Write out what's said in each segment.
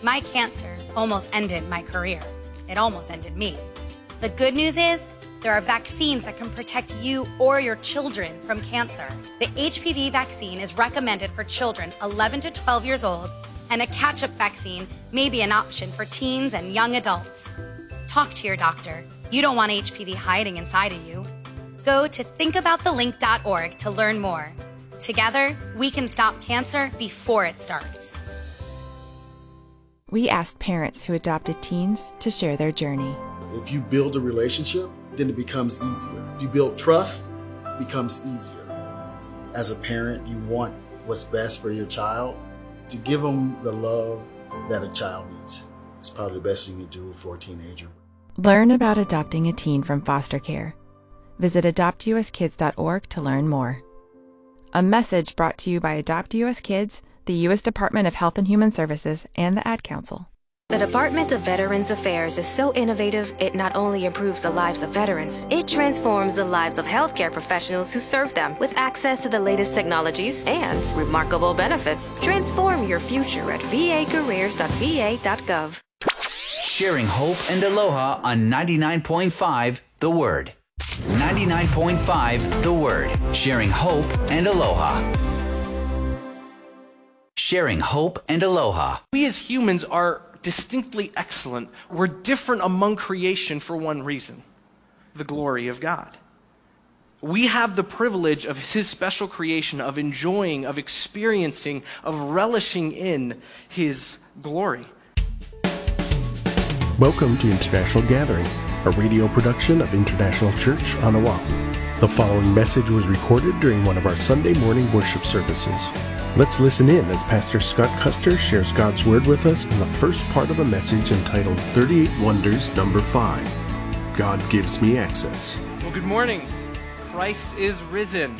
My cancer almost ended my career. It almost ended me. The good news is there are vaccines that can protect you or your children from cancer. The HPV vaccine is recommended for children 11 to 12 years old, and a catch-up vaccine may be an option for teens and young adults. Talk to your doctor. You don't want HPV hiding inside of you. Go to thinkaboutthelink.org to learn more. Together, we can stop cancer before it starts. We asked parents who adopted teens to share their journey. If you build a relationship, then it becomes easier. If you build trust, it becomes easier. As a parent, you want what's best for your child. To give them the love that a child needs is probably the best thing you can do for a teenager. Learn about adopting a teen from foster care. Visit adoptuskids.org to learn more. A message brought to you by Adopt US Kids, the U.S. Department of Health and Human Services, and the Ad Council. The Department of Veterans Affairs is so innovative, it not only improves the lives of veterans, it transforms the lives of healthcare professionals who serve them with access to the latest technologies and remarkable benefits. Transform your future at vacareers.va.gov. Sharing hope and aloha on 99.5 The Word. 99.5 The Word. Sharing hope and aloha. Sharing hope and aloha. We as humans are distinctly excellent. We're different among creation for one reason: the glory of God. We have the privilege of His special creation, of enjoying, of experiencing, of relishing in His glory. Welcome to International Gathering, a radio production of International Church on Oahu. The following message was recorded during one of our Sunday morning worship services. Let's listen in as Pastor Scott Custer shares God's Word with us in the first part of a message entitled 38 Wonders, Number 5. God Gives Me Access. Well, good morning. Christ is risen.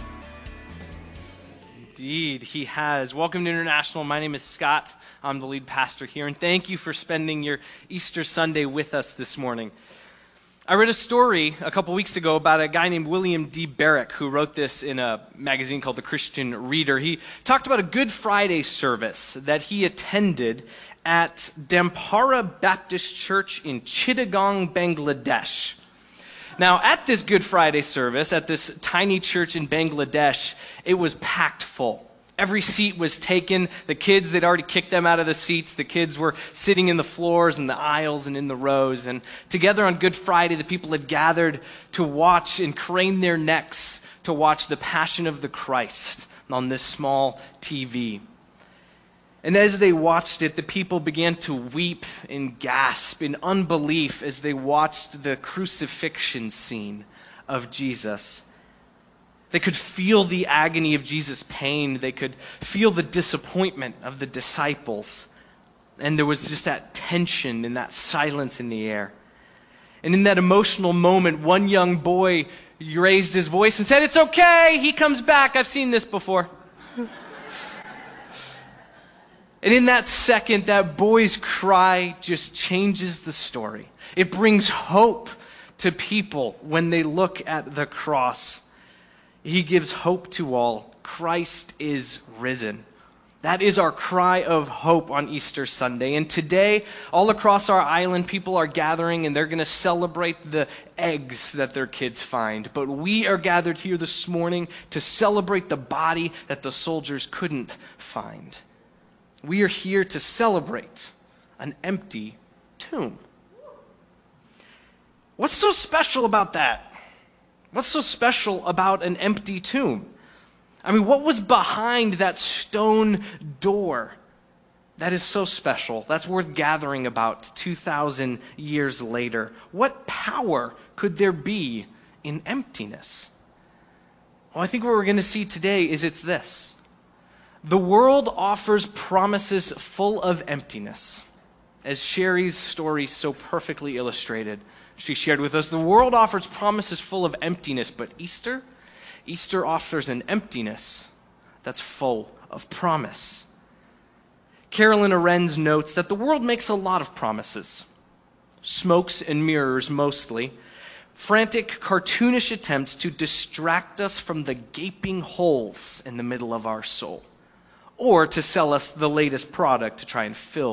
Indeed, He has. Welcome to International. My name is Scott. I'm the lead pastor here, and thank you for spending your Easter Sunday with us this morning. I read a story a couple weeks ago about a guy named William D. Barrick who wrote this in a magazine called The Christian Reader. He talked about a Good Friday service that he attended at Dampara Baptist Church in Chittagong, Bangladesh. Now, at this Good Friday service, at this tiny church in Bangladesh, it was packed full. Every seat was taken. The kids, they'd already kicked them out of the seats. The kids were sitting in the floors and the aisles and in the rows. And together on Good Friday, the people had gathered to watch and crane their necks to watch the Passion of the Christ on this small TV. And as they watched it, the people began to weep and gasp in unbelief as they watched the crucifixion scene of Jesus. They could feel the agony of Jesus' pain. They could feel the disappointment of the disciples. And there was just that tension and that silence in the air. And in that emotional moment, one young boy raised his voice and said, "It's okay, He comes back. I've seen this before." And in that second, that boy's cry just changes the story. It brings hope to people when they look at the cross. He gives hope to all. Christ is risen. That is our cry of hope on Easter Sunday. And today, all across our island, people are gathering and they're going to celebrate the eggs that their kids find. But we are gathered here this morning to celebrate the body that the soldiers couldn't find. We are here to celebrate an empty tomb. What's so special about that? What's so special about an empty tomb? I mean, what was behind that stone door that is so special, that's worth gathering about 2,000 years later? What power could there be in emptiness? Well, I think what we're going to see today is it's this. The world offers promises full of emptiness. As Sherry's story so perfectly illustrated, she shared with us, the world offers promises full of emptiness, but Easter offers an emptiness that's full of promise. Carolyn Arendz notes that the world makes a lot of promises. Smokes and mirrors mostly. Frantic, cartoonish attempts to distract us from the gaping holes in the middle of our soul. Or to sell us the latest product to try and fill